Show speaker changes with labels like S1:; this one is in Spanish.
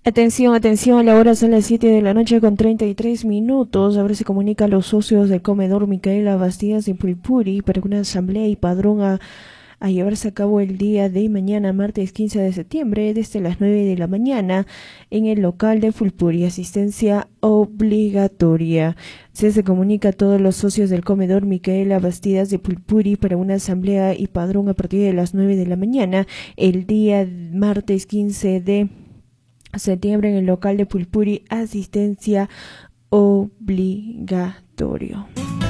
S1: Atención, atención, la hora son las 7 de la noche con 33 minutos. Ahora se comunica a los socios del comedor Micaela Bastidas de Pulpuri para una asamblea y padrón a llevarse a cabo el día de mañana, martes 15 de septiembre, desde las 9 de la mañana, en el local de Pulpuri. Asistencia obligatoria. Se comunica a todos los socios del comedor Micaela Bastidas de Pulpuri para una asamblea y padrón a partir de las 9 de la mañana, el día martes 15 de septiembre, en el local de Pulpuri. Asistencia obligatorio.